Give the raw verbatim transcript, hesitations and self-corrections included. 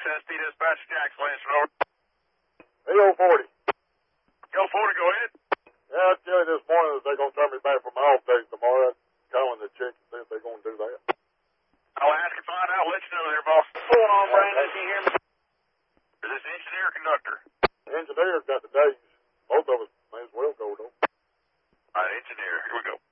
S P dispatch, Jackson Lansford, over. Hey, O forty. Yo, forty, go ahead. Yeah, I tell you this morning that they're going to turn me back from my off days tomorrow. I'm calling the chick and see if they're going to do that. I'll ask and find out. Let you know there, boss. What's going on, Brandon? Can you hear me? Is this engineer or conductor? The engineer's got the days. Both of us may as well go, though. All right, engineer. Here we go.